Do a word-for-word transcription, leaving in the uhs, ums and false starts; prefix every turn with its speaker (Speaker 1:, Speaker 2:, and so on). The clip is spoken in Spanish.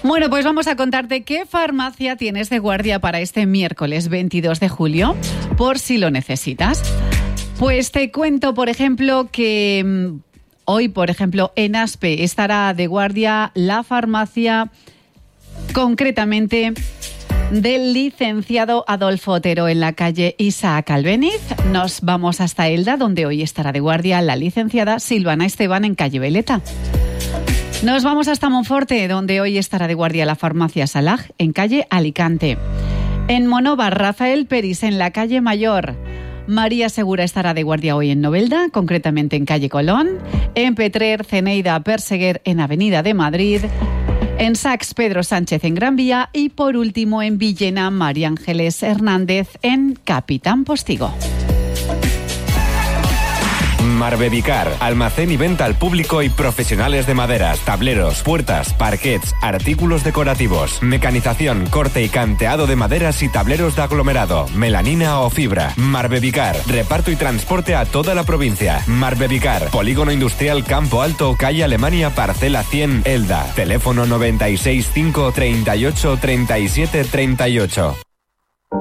Speaker 1: Bueno, pues vamos a contarte qué farmacia tienes de guardia para este miércoles veintidós de julio, por si lo necesitas. Pues te cuento, por ejemplo, que mmm, hoy, por ejemplo, en Aspe estará de guardia la farmacia, concretamente del licenciado Adolfo Otero, en la calle Isaac Albéniz. Nos vamos hasta Elda, donde hoy estará de guardia la licenciada Silvana Esteban, en calle Veleta. Nos vamos hasta Monforte, donde hoy estará de guardia la farmacia Salag, en calle Alicante. En Monóvar, Rafael Peris, en la calle Mayor. María Segura estará de guardia hoy en Novelda, concretamente en calle Colón. En Petrer, Ceneida Perseguer, en Avenida de Madrid. En Sax, Pedro Sánchez, en Gran Vía. Y por último, en Villena, María Ángeles Hernández, en Capitán Postigo.
Speaker 2: Marbevicar, almacén y venta al público y profesionales de maderas, tableros, puertas, parquets, artículos decorativos, mecanización, corte y canteado de maderas y tableros de aglomerado, melanina o fibra. Marbevicar, reparto y transporte a toda la provincia. Marbevicar, Polígono Industrial Campo Alto, calle Alemania, parcela cien, Elda. Teléfono noventa y seis cinco, treinta y ocho, treinta y siete, treinta y ocho.